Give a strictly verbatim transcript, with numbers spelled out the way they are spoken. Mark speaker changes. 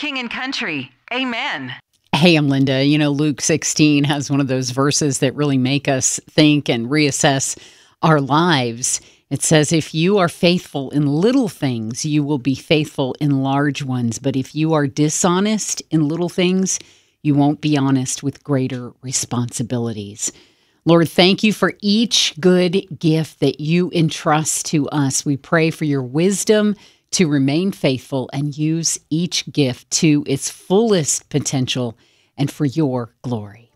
Speaker 1: King and Country. Amen.
Speaker 2: Hey, I'm Linda. You know, Luke sixteen has one of those verses that really make us think and reassess our lives. It says, if you are faithful in little things, you will be faithful in large ones. But if you are dishonest in little things, you won't be honest with greater responsibilities. Lord, thank you for each good gift that you entrust to us. We pray for your wisdom to remain faithful and use each gift to its fullest potential and for your glory.